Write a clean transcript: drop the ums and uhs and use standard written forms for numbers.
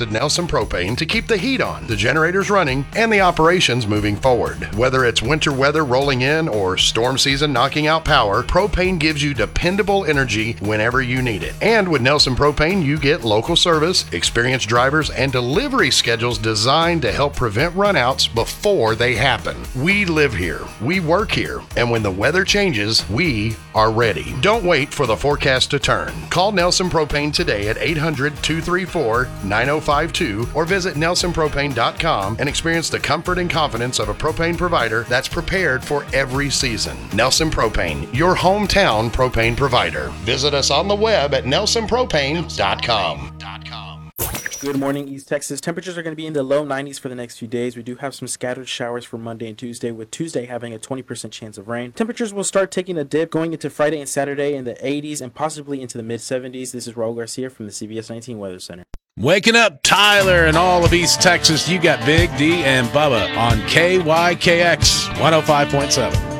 trusted Nelson Propane to keep the heat on, the generators running, and the operations moving forward. Whether it's winter weather rolling in or storm season knocking out power, Propane gives you dependable energy whenever you need it. And with Nelson Propane, you get local service, experienced drivers, and delivery schedules designed to help prevent runouts before they happen. We live here, we work here, and when the weather changes, we are ready. Don't wait for the forecast to turn. Call Nelson Propane today at 800-234-9052 or visit nelsonpropane.com and experience the comfort and confidence of a propane provider that's prepared for every season. Nelson Propane, your hometown propane provider. Visit us on the web at nelsonpropane.com. Good morning, East Texas. Temperatures are going to be in the low 90s for the next few days. We do have some scattered showers for Monday and Tuesday, with Tuesday having a 20% chance of rain. Temperatures will start taking a dip going into Friday and Saturday in the 80s and possibly into the mid-70s. This is Raul Garcia from the CBS 19 Weather Center. Waking up, Tyler, and all of East Texas. You got Big D and Bubba on KYKX 105.7.